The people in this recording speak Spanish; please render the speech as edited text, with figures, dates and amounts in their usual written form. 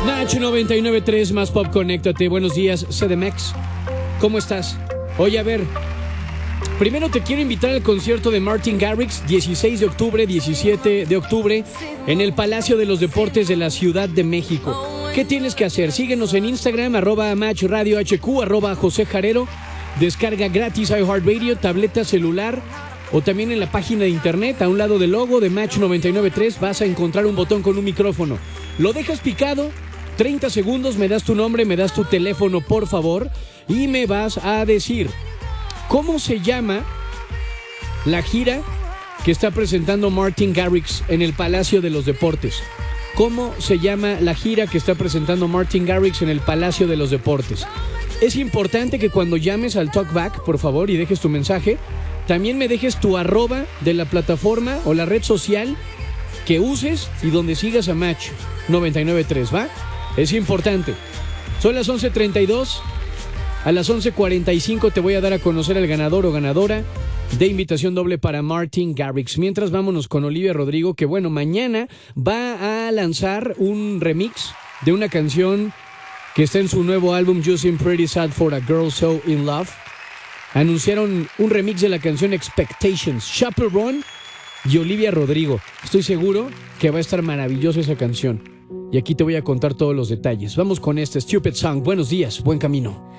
Nacho 99.3 más pop, conéctate. Buenos días, CDMX. ¿Cómo estás? Oye, a ver, primero te quiero invitar al concierto de Martin Garrix, 16 de octubre, 17 de octubre, en el Palacio de los Deportes de la Ciudad de México. ¿Qué tienes que hacer? Síguenos en Instagram, @MatchRadioHQ, @JoséJarero. Descarga gratis iHeartRadio, tableta, celular, o también en la página de internet, a un lado del logo de Match 99.3, vas a encontrar un botón con un micrófono. Lo dejas picado, 30 segundos, me das tu nombre, me das tu teléfono, por favor, y me vas a decir cómo se llama la gira que está presentando Martin Garrix en el Palacio de los Deportes. ¿Cómo se llama la gira que está presentando Martin Garrix en el Palacio de los Deportes? Es importante que cuando llames al Talkback, por favor, y dejes tu mensaje, también me dejes tu arroba de la plataforma o la red social que uses y donde sigas a Match 99.3, ¿va? Es importante. Son las 11:32. A las 11:45 te voy a dar a conocer al ganador o ganadora de invitación doble para Martin Garrix. Mientras, vámonos con Olivia Rodrigo, que bueno, mañana va a lanzar un remix de una canción que está en su nuevo álbum You Seem Pretty Sad for a Girl So In Love. Anunciaron un remix de la canción Expectations, Chappell Roan y Olivia Rodrigo. Estoy seguro que va a estar maravillosa esa canción. Y aquí te voy a contar todos los detalles. Vamos con este Stupid Song. Buenos días, buen camino.